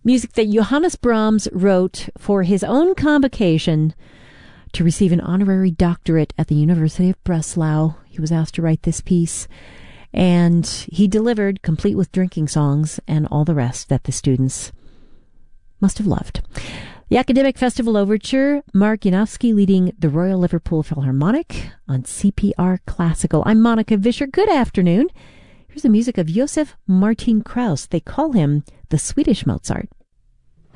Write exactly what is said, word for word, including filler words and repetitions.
Music that Johannes Brahms wrote for his own convocation to receive an honorary doctorate at the University of Breslau. He was asked to write this piece, and he delivered, complete with drinking songs and all the rest that the students must have loved. The Academic Festival Overture, Mark Janowski leading the Royal Liverpool Philharmonic on C P R Classical. I'm Monica Vischer. Good afternoon. Here's the music of Josef Martin Krauss. They call him the Swedish Mozart.